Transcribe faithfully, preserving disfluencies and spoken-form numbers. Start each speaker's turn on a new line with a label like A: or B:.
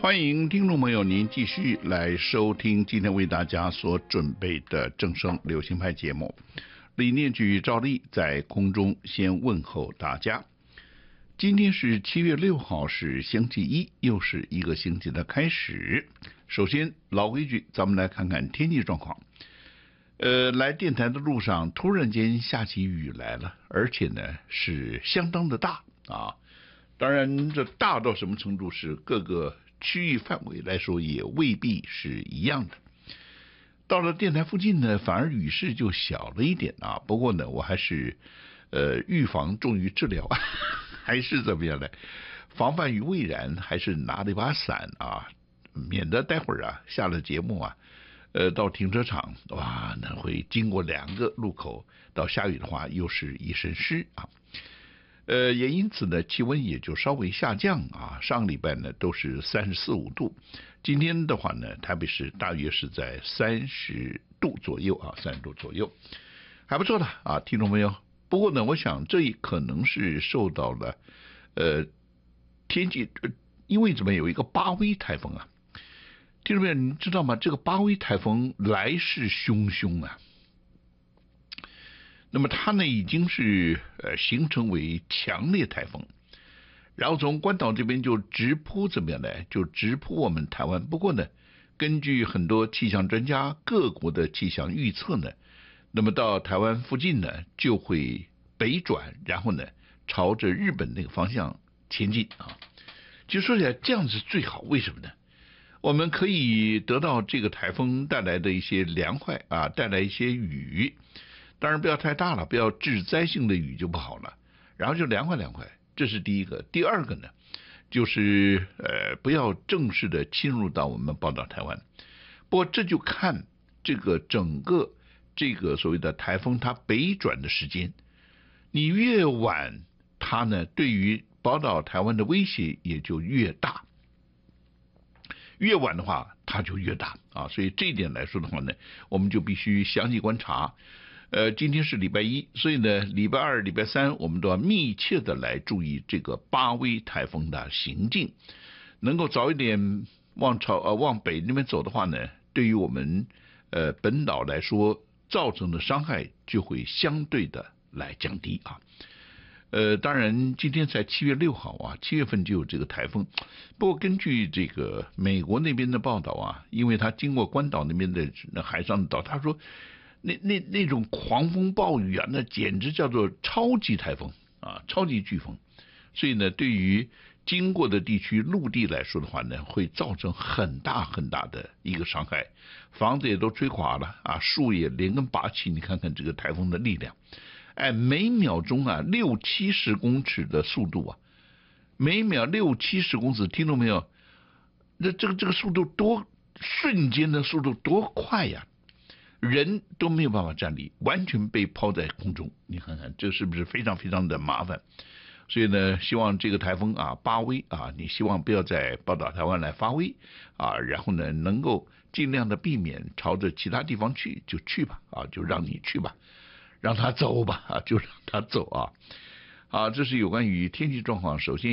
A: 欢迎听众朋友您继续来收听今天为大家所准备的正声流行派节目。李念举照例在空中先问候大家。今天是七月六号，是星期一，又是一个星期的开始。首先老规矩，咱们来看看天气状况。呃，来电台的路上突然间下起雨来了，而且呢是相当的大啊。当然这大到什么程度是各个区域范围来说也未必是一样的。到了电台附近呢，反而雨势就小了一点啊。不过呢，我还是呃预防重于治疗，还是怎么样呢？防范于未然，还是拿了一把伞啊，免得待会儿啊下了节目啊，呃到停车场哇，那会经过两个路口，到下雨的话又是一身湿啊。呃，也因此呢，气温也就稍微下降啊。上个礼拜呢都是三十四五度，今天的话呢，台北市大约是在三十度左右啊，三十度左右，还不错的啊，听众朋友。不过呢，我想这也可能是受到了呃天气，呃、因为怎么有一个巴威台风啊，听众朋友，你知道吗？这个巴威台风来势汹汹啊。那么它呢已经是呃形成为强烈台风，然后从关岛这边就直扑怎么样呢？就直扑我们台湾。不过呢，根据很多气象专家各国的气象预测呢，那么到台湾附近呢就会北转，然后呢朝着日本那个方向前进啊。就说起来这样子最好，为什么呢？我们可以得到这个台风带来的一些凉快啊，带来一些雨。当然不要太大了，不要致灾性的雨就不好了，然后就凉快凉快，这是第一个。第二个呢，就是呃不要正式的侵入到我们宝岛台湾。不过这就看这个整个这个所谓的台风它北转的时间，你越晚，它呢对于宝岛台湾的威胁也就越大，越晚的话它就越大啊。所以这一点来说的话呢，我们就必须详细观察。呃，今天是礼拜一，所以呢，礼拜二、礼拜三我们都要密切的来注意这个巴威台风的行进，能够早一点往朝呃往北那边走的话呢，对于我们呃本岛来说，造成的伤害就会相对的来降低啊。呃，当然今天才七月六号啊，七月份就有这个台风。不过根据这个美国那边的报道啊，因为它经过关岛那边的那海上的岛，他说。那那那种狂风暴雨啊，那简直叫做超级台风啊，超级飓风。所以呢，对于经过的地区陆地来说的话呢，会造成很大很大的一个伤害，房子也都吹垮了啊，树也连根拔起。你看看这个台风的力量，哎，每秒钟啊六七十公尺的速度啊，每秒六七十公尺，听到没有？那这个这个速度多瞬间的速度多快呀！人都没有办法站立，完全被抛在空中。你看看这是不是非常非常的麻烦？所以呢，希望这个台风啊巴威啊，你希望不要在宝岛台湾来发威啊，然后呢能够尽量的避免朝着其他地方去，就去吧啊，就让你去吧，让他走吧啊，就让他走啊。啊，这是有关于天气状况。首先